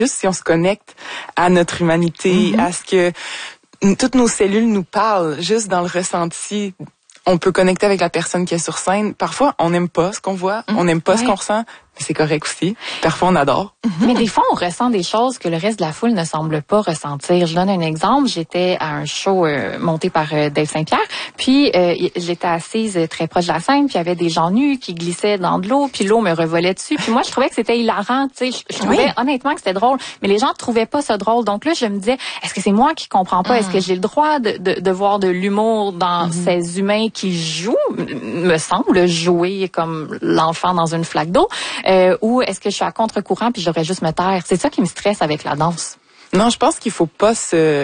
Juste si on se connecte à notre humanité, à ce que toutes nos cellules nous parlent, juste dans le ressenti, on peut connecter avec la personne qui est sur scène. Parfois, on n'aime pas ce qu'on voit, on n'aime pas ce qu'on ressent, mais c'est correct aussi. Parfois, on adore. Mais des fois, on ressent des choses que le reste de la foule ne semble pas ressentir. Je donne un exemple. J'étais à un show monté par Dave Saint-Pierre, puis j'étais assise très proche de la scène, puis il y avait des gens nus qui glissaient dans de l'eau, puis l'eau me revolait dessus. Puis moi, je trouvais que c'était hilarant. Tu sais, je trouvais honnêtement que c'était drôle, mais les gens ne trouvaient pas ça drôle. Donc là, je me disais, est-ce que c'est moi qui comprends pas? Est-ce que j'ai le droit de voir de l'humour dans ces humains qui jouent, me semble, jouer comme l'enfant dans une flaque d'eau? Ou est-ce que je suis à contre-courant puis je devrais juste me taire? C'est ça qui me stresse avec la danse. Non, je pense qu'il faut pas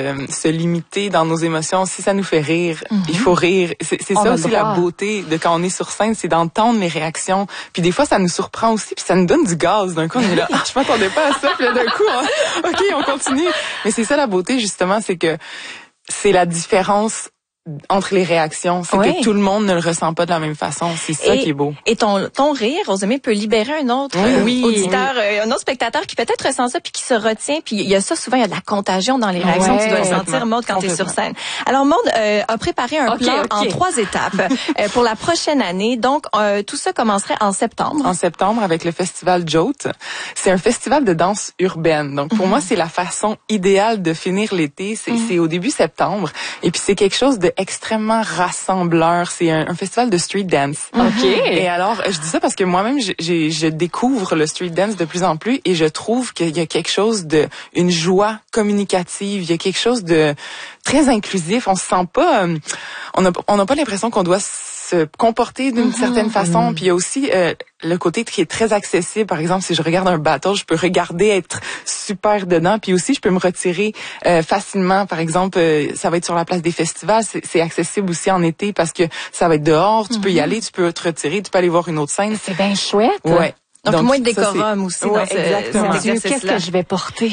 se limiter dans nos émotions. Si ça nous fait rire, il faut rire. C'est ça aussi la beauté de quand on est sur scène, c'est d'entendre les réactions. Puis des fois, ça nous surprend aussi, puis ça nous donne du gaz. D'un coup, on est là, je m'attendais pas à ça. Puis là, d'un coup, OK, on continue. Mais c'est ça la beauté, justement, c'est que c'est la différence entre les réactions, c'est que tout le monde ne le ressent pas de la même façon. C'est ça qui est beau. Et ton rire, Rosemée, peut libérer un autre auditeur, un autre spectateur qui peut-être ressent ça puis qui se retient. Puis il y a ça souvent, il y a de la contagion dans les réactions. Tu dois le sentir, Maude, quand tu es sur scène. Alors Maude a préparé un plan en 3 étapes pour la prochaine année. Donc tout ça commencerait en septembre. En septembre avec le festival Jote. C'est un festival de danse urbaine. Donc pour moi, c'est la façon idéale de finir l'été. C'est au début septembre. Et puis c'est quelque chose de extrêmement rassembleur. C'est un festival de street dance. OK. Et alors, je dis ça parce que moi-même, je découvre le street dance de plus en plus et je trouve qu'il y a quelque chose une joie communicative. Il y a quelque chose de très inclusif. On se sent pas, on n'a pas l'impression qu'on doit se comporter d'une certaine façon. Puis il y a aussi le côté qui est très accessible. Par exemple, si je regarde un battle, je peux regarder être super dedans. Puis aussi, je peux me retirer facilement. Par exemple, ça va être sur la place des festivals. C'est accessible aussi en été parce que ça va être dehors. Tu peux y aller, tu peux te retirer, tu peux aller voir une autre scène. C'est bien chouette. Ouais. Donc moins de décorum aussi dans exactement. Qu'est-ce que je vais porter?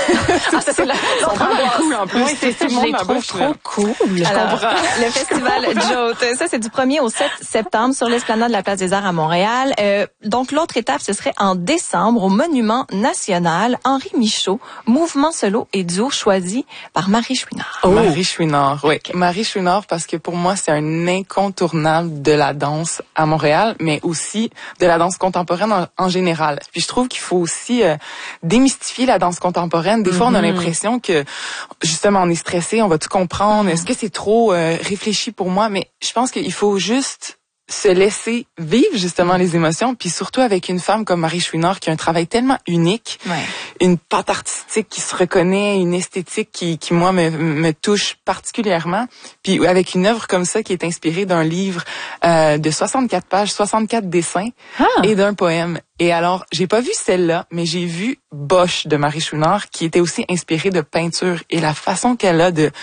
C'est là. On prend beaucoup en plus. Oui, c'est ça, je les trouve trop cool. Je comprends. Le festival Jote, ça c'est du 1er au 7 septembre sur l'esplanade de la Place des Arts à Montréal. Donc l'autre étape, ce serait en décembre au Monument National. Henri Michaud, mouvement solo et duo choisi par Marie Chouinard. Marie Chouinard, oui. Marie Chouinard, parce que pour moi, c'est un incontournable de la danse à Montréal, mais aussi de la danse contemporaine en général. Puis je trouve qu'il faut aussi démystifier la danse contemporaine. Des fois, on a l'impression que, justement, on est stressé, on va tout comprendre. Est-ce que c'est trop réfléchi pour moi? Mais je pense qu'il faut juste se laisser vivre justement les émotions, puis surtout avec une femme comme Marie Chouinard qui a un travail tellement unique, une patte artistique qui se reconnaît, une esthétique qui moi me touche particulièrement, puis avec une œuvre comme ça qui est inspirée d'un livre de 64 pages, 64 dessins et d'un poème. Et alors, j'ai pas vu celle-là, mais j'ai vu Bosch de Marie Chouinard qui était aussi inspirée de peinture et la façon qu'elle a de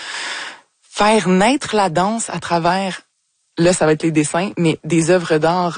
faire naître la danse à travers. Là, ça va être les dessins, mais des œuvres d'art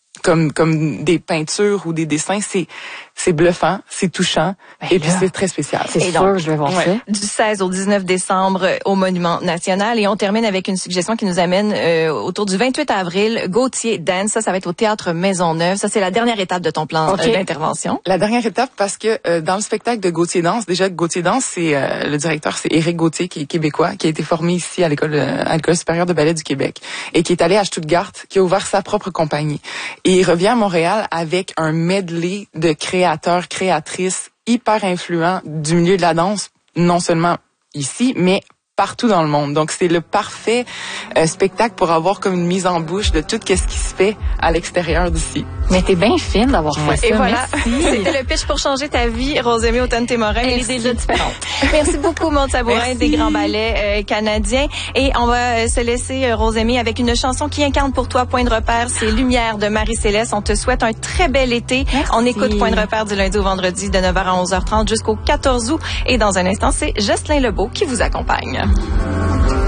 comme des peintures ou des dessins, c'est bluffant, c'est touchant et puis c'est très spécial. C'est sûr, je vais voir ça. Du 16 au 19 décembre au Monument National et on termine avec une suggestion qui nous amène autour du 28 avril, Gauthier Dance, ça va être au Théâtre Maisonneuve. Ça, c'est la dernière étape de ton plan d'intervention. La dernière étape parce que dans le spectacle de Gauthier Dance, déjà Gauthier Dance, c'est le directeur, c'est Éric Gauthier qui est québécois, qui a été formé ici à l'École supérieure de ballet du Québec et qui est allé à Stuttgart, qui a ouvert sa propre compagnie. Et il revient à Montréal avec un medley de créateurs, créatrices hyper influents du milieu de la danse, non seulement ici, mais partout dans le monde. Donc, c'est le parfait spectacle pour avoir comme une mise en bouche de tout ce qui se fait à l'extérieur d'ici. Mais t'es bien fine d'avoir fait ça. Et voilà, c'était le pitch pour changer ta vie, Rosemée Automne-Témorin. Elle est déjà différente. Merci beaucoup, Maude Sabourin, des Grands Ballets canadiens. Et on va se laisser, Rosemée, avec une chanson qui incarne pour toi Point de repère, c'est Lumière de Marie-Céleste. On te souhaite un très bel été. Merci. On écoute Point de repère du lundi au vendredi de 9h à 11h30 jusqu'au 14 août. Et dans un instant, c'est Jocelyn Lebeau qui vous accompagne.